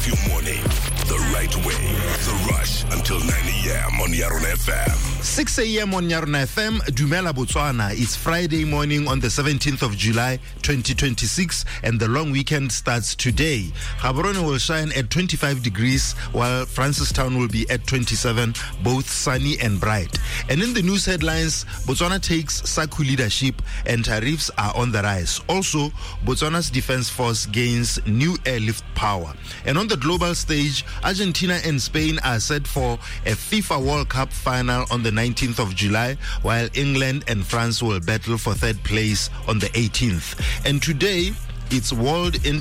off your morning the right way. The Rush until 9 a.m. on Yarona FM. 6 a.m. on Yarona FM, Dumela Botswana. It's Friday morning on the 17th of July, 2026, and the long weekend starts today. Gaborone will shine at 25 degrees, while Francistown will be at 27, both sunny and bright. And in the news headlines, Botswana takes SACU leadership and tariffs are on the rise. Also, Botswana's defense force gains new airlift power. And on the global stage, Argentina and Spain are set for a FIFA World Cup final on the 19th of July, while England and France will battle for third place on the 18th. And today, it's World Day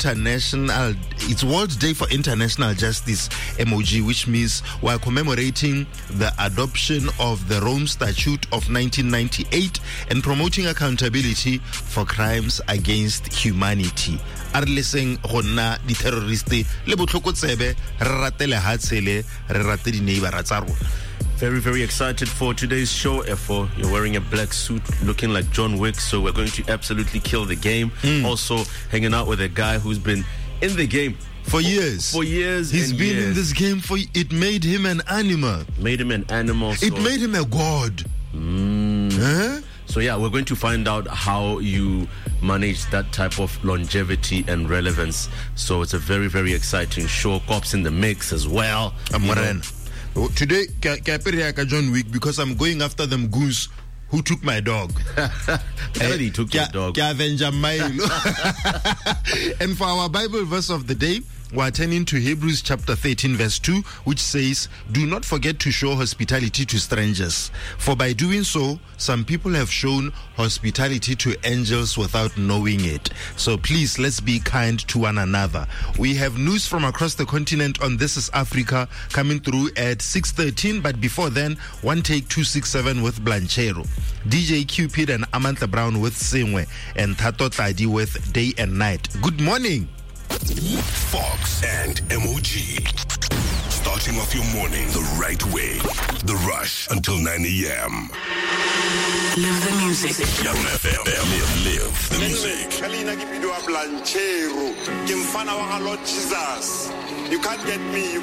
for International Justice, MOG, which means we're commemorating the adoption of the Rome Statute of 1998 and promoting accountability for crimes against humanity. Arleseng gonna di terroriste le botlhokotsebe re ratele hatsele re rate di neighbor tsa rona. Very, very excited for today's show. Efo, you're wearing a black suit looking like John Wick, so we're going to absolutely kill the game. Also, hanging out with a guy who's been in the game for years. He's been in this game for it made him an animal. Made him an animal. It made him a god. So yeah, we're going to find out how you manage that type of longevity and relevance. So it's a very, very exciting show. Cops in the mix as well. Today, John Wick, because I'm going after them goons who took my dog. He took your dog. And for our Bible verse of the day, we're turning to Hebrews chapter 13 verse 2, which says, "Do not forget to show hospitality to strangers, for by doing so, some people have shown hospitality to angels without knowing it." So please, let's be kind to one another. We have news from across the continent on This is Africa coming through at 6:13, but before then, One Take 267 with Blanchero, DJ Cupid and Amantha Brown with Singwe, and Tato Tadi with Day and Night. Good morning. Fox and MOG. Starting off your morning the right way. The Rush until 9 a.m. Live the music. Yarona FM. Live the music. You can't get me.